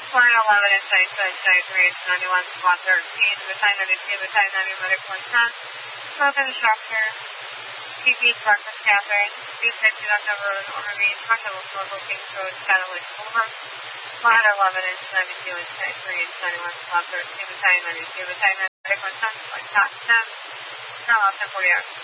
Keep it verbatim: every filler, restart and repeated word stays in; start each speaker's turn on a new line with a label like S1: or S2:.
S1: one eleven inside, inside, inside, three H ninety-one, squad thirteen, Battalion ninety-two, Battalion ninety, Medic one ten, smoke in the structure, P P breakfast cafe, two safety on the road, over me, possible smoke, Kings Road, Satellite Boulevard, one eleven inch, ninety-two inside, three H ninety-one, squad thirteen, Battalion ninety-two, Battalion ninety, Medic one ten, like top ten, now ten forty hours.